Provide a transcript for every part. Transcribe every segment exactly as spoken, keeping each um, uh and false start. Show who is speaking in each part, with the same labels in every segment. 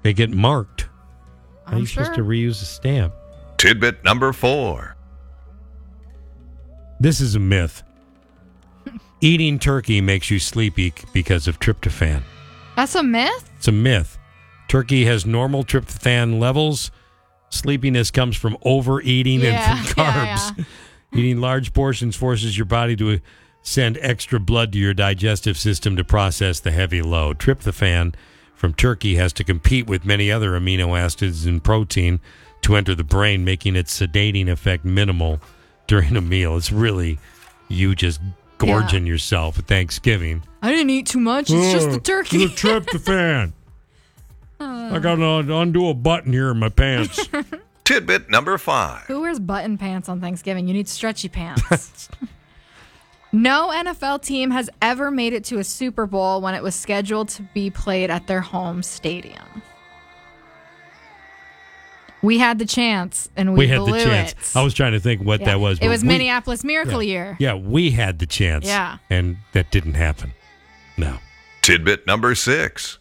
Speaker 1: They get marked. How are
Speaker 2: I'm
Speaker 1: you
Speaker 2: sure.
Speaker 1: supposed to reuse a stamp?
Speaker 3: Tidbit number four.
Speaker 1: This is a myth. Eating turkey makes you sleepy because of tryptophan.
Speaker 2: That's a myth?
Speaker 1: It's a myth. Turkey has normal tryptophan levels. Sleepiness comes from overeating
Speaker 2: Yeah,
Speaker 1: and from
Speaker 2: yeah,
Speaker 1: carbs.
Speaker 2: yeah.
Speaker 1: Eating large portions forces your body to send extra blood to your digestive system to process the heavy load. Tryptophan from turkey has to compete with many other amino acids and protein to enter the brain, making its sedating effect minimal during a meal. It's really you just gorging
Speaker 2: Yeah.
Speaker 1: yourself at Thanksgiving.
Speaker 2: I didn't eat too much. It's just the turkey.
Speaker 1: The tryptophan. I got to undo a button here in my pants.
Speaker 3: Tidbit number five.
Speaker 2: Who wears button pants on Thanksgiving? You need stretchy pants. No N F L team has ever made it to a Super Bowl when it was scheduled to be played at their home stadium. We had the chance, and we,
Speaker 1: We had
Speaker 2: blew
Speaker 1: the chance.
Speaker 2: it.
Speaker 1: I was trying to think what
Speaker 2: Yeah.
Speaker 1: that was.
Speaker 2: It
Speaker 1: but
Speaker 2: was
Speaker 1: we-
Speaker 2: Minneapolis Miracle
Speaker 1: yeah.
Speaker 2: Year.
Speaker 1: Yeah, we had the chance.
Speaker 2: Yeah.
Speaker 1: And that didn't happen. No.
Speaker 3: Tidbit number six.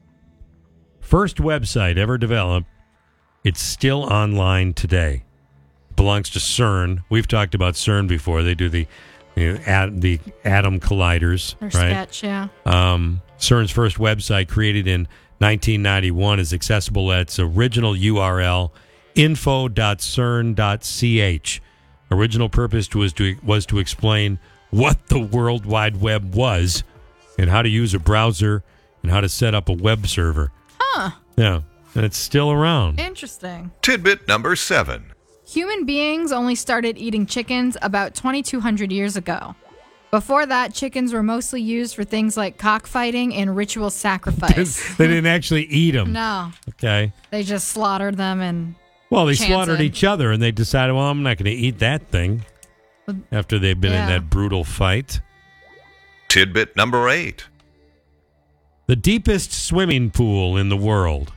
Speaker 1: First website ever developed. It's still online today. Belongs to CERN. We've talked about CERN before. They do the you know, ad, the atom colliders,
Speaker 2: Or
Speaker 1: right?
Speaker 2: sketch, yeah.
Speaker 1: Um, CERN's first website, created in nineteen ninety-one, is accessible at its original U R L, info dot cern dot c h. Original purpose was to, was to explain what the World Wide Web was and how to use a browser and how to set up a web server.
Speaker 2: Huh.
Speaker 1: Yeah, and it's still around.
Speaker 2: Interesting.
Speaker 3: Tidbit number seven.
Speaker 2: Human beings only started eating chickens about twenty-two hundred years ago. Before that, chickens were mostly used for things like cockfighting and ritual sacrifice.
Speaker 1: They didn't actually eat them.
Speaker 2: No,
Speaker 1: Okay.
Speaker 2: they just slaughtered them and
Speaker 1: Well, they
Speaker 2: Chanted.
Speaker 1: slaughtered each other, and they decided, well, I'm not going to eat that thing after they've been in
Speaker 2: Yeah.
Speaker 1: that brutal fight.
Speaker 3: Tidbit number eight.
Speaker 1: The deepest swimming pool in the world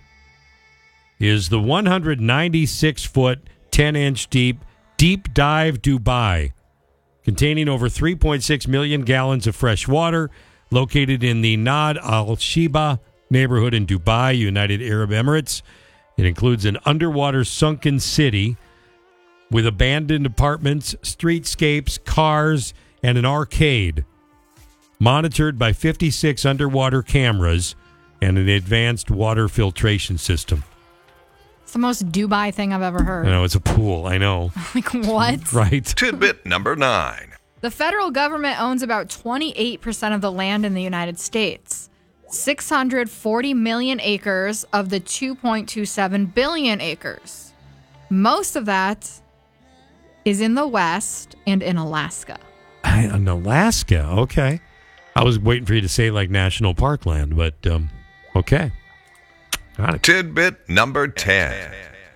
Speaker 1: is the one hundred ninety-six foot, ten inch deep Deep Dive Dubai, containing over three point six million gallons of fresh water, located in the Nad Al Sheba neighborhood in Dubai, United Arab Emirates. It includes an underwater sunken city with abandoned apartments, streetscapes, cars, and an arcade, monitored by fifty-six underwater cameras and an advanced water filtration system.
Speaker 2: it's the most Dubai thing I've ever
Speaker 1: I
Speaker 2: heard.
Speaker 1: know, it's a pool, I know,
Speaker 2: Like, what?
Speaker 1: right?
Speaker 3: Tidbit number nine.
Speaker 2: The federal government owns about twenty-eight percent of the land in the United States. six hundred forty million acres of the two point two seven billion acres. Most of that is in the West and in Alaska.
Speaker 1: I, in Alaska, okay. I was waiting for you to say like national parkland, but um, okay. Got it.
Speaker 3: Tidbit number ten.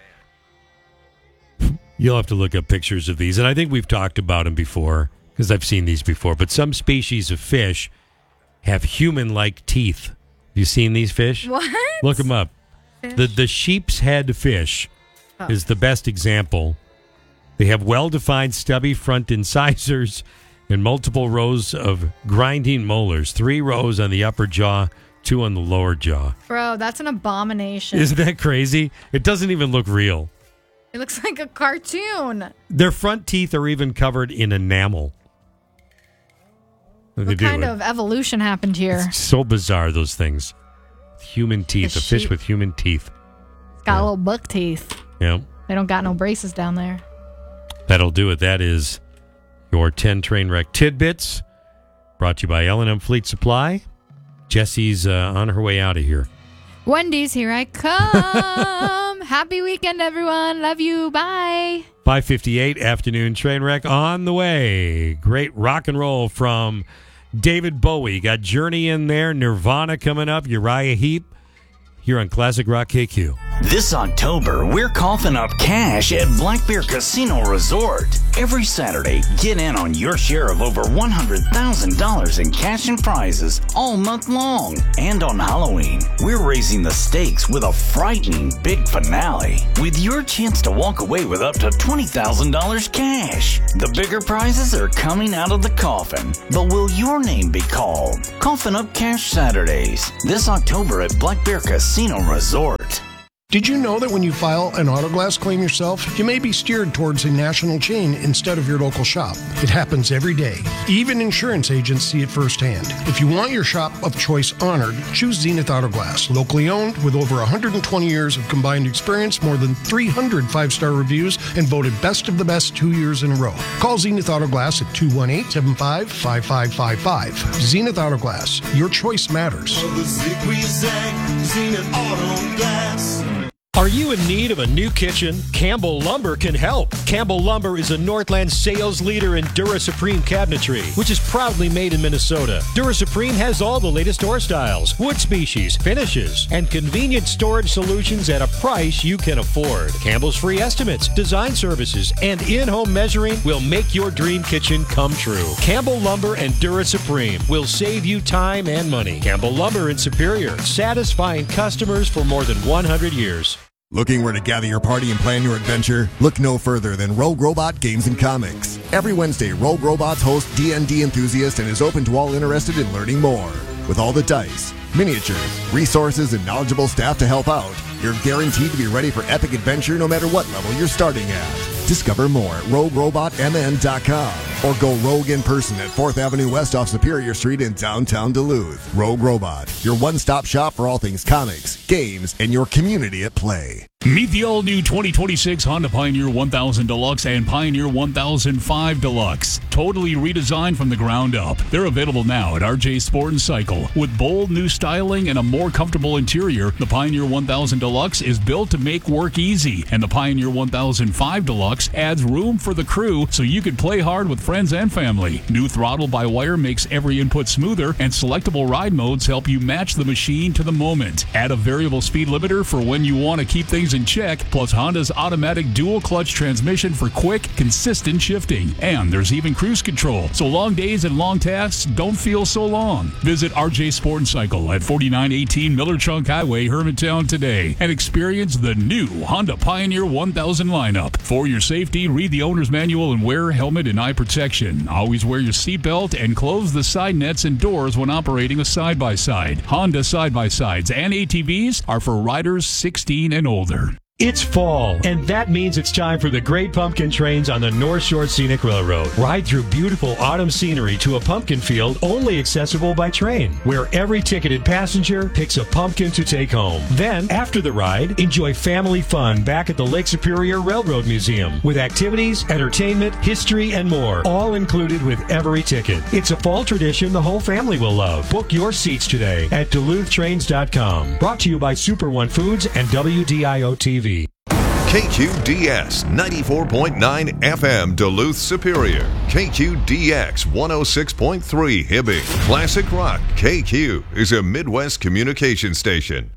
Speaker 1: You'll have to look up pictures of these, and I think we've talked about them before because I've seen these before. But some species of fish have human-like teeth. Have you seen these fish?
Speaker 2: What?
Speaker 1: Look them up. The the sheep's head fish
Speaker 2: Oh.
Speaker 1: is the best example. They have well-defined stubby front incisors and multiple rows of grinding molars. Three rows on the upper jaw, two on the lower jaw.
Speaker 2: Bro, that's an abomination.
Speaker 1: Isn't that crazy? It doesn't even look real.
Speaker 2: It looks like a cartoon.
Speaker 1: Their front teeth are even covered in enamel. They
Speaker 2: What
Speaker 1: do
Speaker 2: kind
Speaker 1: it.
Speaker 2: of evolution happened here?
Speaker 1: It's so bizarre, those things. Human teeth.
Speaker 2: The
Speaker 1: A fish
Speaker 2: sheep-
Speaker 1: with human teeth.
Speaker 2: It's got little buck teeth.
Speaker 1: Yeah.
Speaker 2: They don't got no braces down there.
Speaker 1: That'll do it. That is your ten train wreck tidbits. Brought to you by L and M Fleet Supply. Jessie's uh, on her way out of here.
Speaker 2: Wendy's, here I come. Happy weekend, everyone. Love you. Bye.
Speaker 1: five fifty-eight afternoon train wreck on the way. Great rock and roll from David Bowie. Got Journey in there. Nirvana coming up. Uriah Heep here on Classic Rock K Q.
Speaker 4: This October, we're coughing up cash at Black Bear Casino Resort. Every Saturday, get in on your share of over one hundred thousand dollars in cash and prizes all month long. And on Halloween, we're raising the stakes with a frightening big finale, with your chance to walk away with up to twenty thousand dollars cash. The bigger prizes are coming out of the coffin, but will your name be called? Coffin Up Cash Saturdays, this October at Black Bear Casino Resort.
Speaker 5: Did you know that when you file an auto glass claim yourself, you may be steered towards a national chain instead of your local shop? It happens every day. Even insurance agents see it firsthand. If you want your shop of choice honored, choose Zenith Auto Glass. Locally owned, with over one hundred twenty years of combined experience, more than three hundred five-star reviews, and voted best of the best two years in a row. Call Zenith Auto Glass at two one eight, seven five five, five five five. Zenith Auto Glass. Your choice matters.
Speaker 6: Zenith Auto Glass.
Speaker 1: Are you in need of a new kitchen? Campbell Lumber can help. Campbell Lumber is a Northland sales leader in Dura Supreme cabinetry, which is proudly made in Minnesota. Dura Supreme has all the latest door styles, wood species, finishes, and convenient storage solutions at a price you can afford. Campbell's free estimates, design services, and in-home measuring will make your dream kitchen come true. Campbell Lumber and Dura Supreme will save you time and money. Campbell Lumber in Superior, satisfying customers for more than one hundred years.
Speaker 7: Looking where to gather your party and plan your adventure? Look no further than Rogue Robot Games and Comics. Every Wednesday, Rogue Robots hosts D and D enthusiasts and is open to all interested in learning more. With all the dice, miniatures, resources, and knowledgeable staff to help out, you're guaranteed to be ready for epic adventure no matter what level you're starting at. Discover more at rogue robot m n dot com or go rogue in person at fourth Avenue West off Superior Street in downtown Duluth. Rogue Robot, your one-stop shop for all things comics, games, and your community at play.
Speaker 8: Meet the all-new twenty twenty-six Honda Pioneer one thousand Deluxe and Pioneer one thousand five Deluxe. Totally redesigned from the ground up. They're available now at R J Sport and Cycle. With bold new styling and a more comfortable interior, the Pioneer one thousand Deluxe is built to make work easy, and the Pioneer one thousand five Deluxe adds room for the crew so you can play hard with friends and family. New throttle-by-wire makes every input smoother, and selectable ride modes help you match the machine to the moment. Add a variable speed limiter for when you want to keep things in check, plus Honda's automatic dual-clutch transmission for quick, consistent shifting. And there's even cruise control, so long days and long tasks don't feel so long. Visit R J Sport and Cycle at forty-nine eighteen Miller Chunk Highway, Hermantown today, and experience the new Honda Pioneer one thousand lineup. For your safety, read the owner's manual and wear helmet and eye protection. Always wear your seatbelt and close the side nets and doors when operating a side-by-side. Honda side-by-sides and A T Vs are for riders sixteen and older.
Speaker 1: It's fall, and that means it's time for the Great Pumpkin Trains on the North Shore Scenic Railroad. Ride through beautiful autumn scenery to a pumpkin field only accessible by train, where every ticketed passenger picks a pumpkin to take home. Then, after the ride, enjoy family fun back at the Lake Superior Railroad Museum, with activities, entertainment, history, and more, all included with every ticket. It's a fall tradition the whole family will love. Book your seats today at Duluth Trains dot com. Brought to you by Super One Foods and W D I O T V.
Speaker 3: K Q D S ninety-four point nine F M Duluth Superior. K Q D X one oh six point three Hibbing. Classic Rock K Q is a Midwest communication station.